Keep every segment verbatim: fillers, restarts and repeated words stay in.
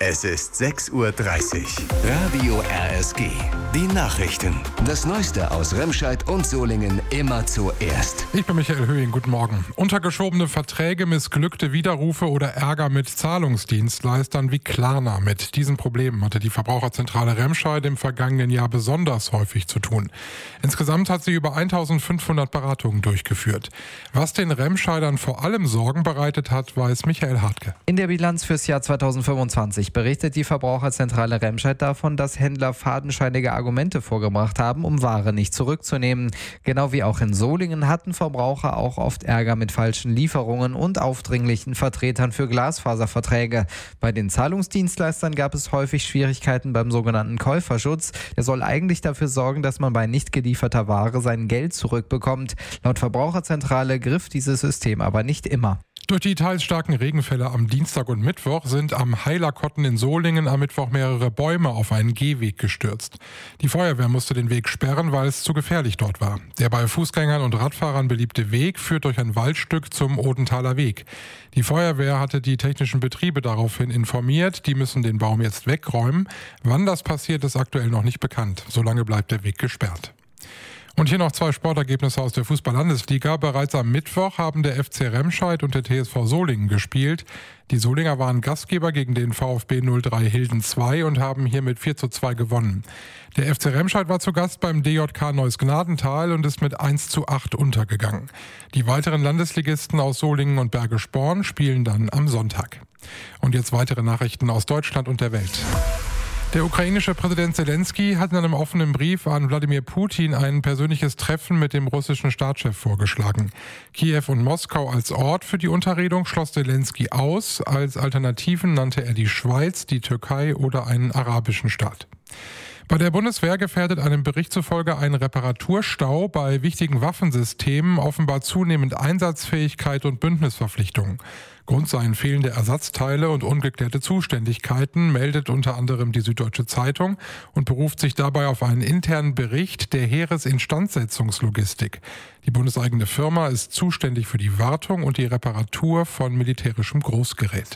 Es ist sechs Uhr dreißig. Radio R S G. Die Nachrichten. Das Neueste aus Remscheid und Solingen immer zuerst. Ich bin Michael Höhing, guten Morgen. Untergeschobene Verträge, missglückte Widerrufe oder Ärger mit Zahlungsdienstleistern wie Klarna. Mit diesen Problemen hatte die Verbraucherzentrale Remscheid im vergangenen Jahr besonders häufig zu tun. Insgesamt hat sie über eintausendfünfhundert Beratungen durchgeführt. Was den Remscheidern vor allem Sorgen bereitet hat, weiß Michael Hartke. In der Bilanz fürs Jahr zweitausendfünfundzwanzig berichtet die Verbraucherzentrale Remscheid davon, dass Händler fadenscheinige Argumente vorgebracht haben, um Ware nicht zurückzunehmen. Genau wie auch in Solingen hatten Verbraucher auch oft Ärger mit falschen Lieferungen und aufdringlichen Vertretern für Glasfaserverträge. Bei den Zahlungsdienstleistern gab es häufig Schwierigkeiten beim sogenannten Käuferschutz. Der soll eigentlich dafür sorgen, dass man bei nicht gelieferter Ware sein Geld zurückbekommt. Laut Verbraucherzentrale griff dieses System aber nicht immer. Durch die teils starken Regenfälle am Dienstag und Mittwoch sind am Heilerkotten in Solingen am Mittwoch mehrere Bäume auf einen Gehweg gestürzt. Die Feuerwehr musste den Weg sperren, weil es zu gefährlich dort war. Der bei Fußgängern und Radfahrern beliebte Weg führt durch ein Waldstück zum Odenthaler Weg. Die Feuerwehr hatte die technischen Betriebe daraufhin informiert. Die müssen den Baum jetzt wegräumen. Wann das passiert, ist aktuell noch nicht bekannt. Solange bleibt der Weg gesperrt. Und hier noch zwei Sportergebnisse aus der Fußball-Landesliga. Bereits am Mittwoch haben der F C Remscheid und der T S V Solingen gespielt. Die Solinger waren Gastgeber gegen den VfB null drei Hilden zwei und haben hier mit vier zu zwei gewonnen. Der F C Remscheid war zu Gast beim D J K Neuss Gnadental und ist mit eins zu acht untergegangen. Die weiteren Landesligisten aus Solingen und Bergisch Born spielen dann am Sonntag. Und jetzt weitere Nachrichten aus Deutschland und der Welt. Der ukrainische Präsident Zelensky hat in einem offenen Brief an Wladimir Putin ein persönliches Treffen mit dem russischen Staatschef vorgeschlagen. Kiew und Moskau als Ort für die Unterredung schloss Zelensky aus. Als Alternativen nannte er die Schweiz, die Türkei oder einen arabischen Staat. Bei der Bundeswehr gefährdet einem Bericht zufolge ein Reparaturstau bei wichtigen Waffensystemen offenbar zunehmend Einsatzfähigkeit und Bündnisverpflichtungen. Grund seien fehlende Ersatzteile und ungeklärte Zuständigkeiten, meldet unter anderem die Süddeutsche Zeitung und beruft sich dabei auf einen internen Bericht der Heeresinstandsetzungslogistik. Die bundeseigene Firma ist zuständig für die Wartung und die Reparatur von militärischem Großgerät.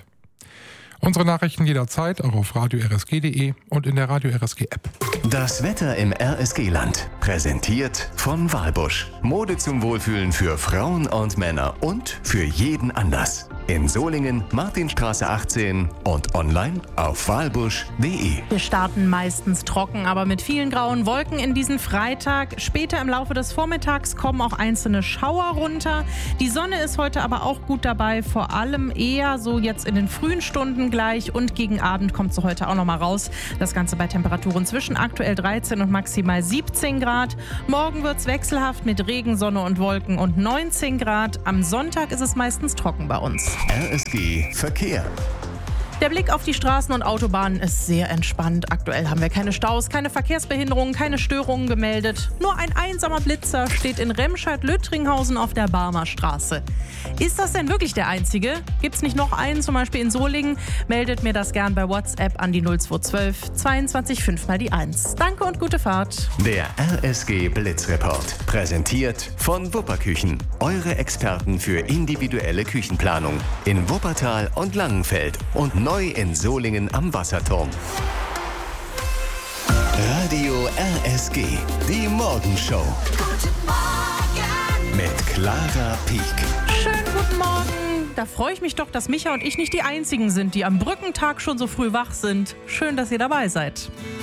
Unsere Nachrichten jederzeit auch auf radio r s g punkt d e und in der Radio R S G App. Das Wetter im R S G-Land. Präsentiert von Walbusch. Mode zum Wohlfühlen für Frauen und Männer und für jeden Anlass. In Solingen, Martinstraße achtzehn und online auf walbusch punkt d e. Wir starten meistens trocken, aber mit vielen grauen Wolken in diesen Freitag. Später im Laufe des Vormittags kommen auch einzelne Schauer runter. Die Sonne ist heute aber auch gut dabei, vor allem eher so jetzt in den frühen Stunden gleich und gegen Abend kommt sie heute auch noch mal raus. Das Ganze bei Temperaturen zwischen aktuell dreizehn und maximal siebzehn Grad. Morgen wird es wechselhaft mit Regen, Sonne und Wolken und neunzehn Grad. Am Sonntag ist es meistens trocken bei uns. R S G Verkehr. Der Blick auf die Straßen und Autobahnen ist sehr entspannt. Aktuell haben wir keine Staus, keine Verkehrsbehinderungen, keine Störungen gemeldet. Nur ein einsamer Blitzer steht in Remscheid-Lüttringhausen auf der Barmer Straße. Ist das denn wirklich der einzige? Gibt es nicht noch einen, zum Beispiel in Solingen? Meldet mir das gern bei WhatsApp an die null zwei eins zwei zweiundzwanzig fünf mal die eins. Danke und gute Fahrt. Der R S G Blitzreport. Präsentiert von Wupperküchen. Eure Experten für individuelle Küchenplanung. In Wuppertal und Langenfeld und neu in Solingen am Wasserturm. Radio R S G, die Morgenshow. Guten Morgen. Mit Clara Pieck. Schönen guten Morgen. Da freue ich mich doch, dass Micha und ich nicht die Einzigen sind, die am Brückentag schon so früh wach sind. Schön, dass ihr dabei seid.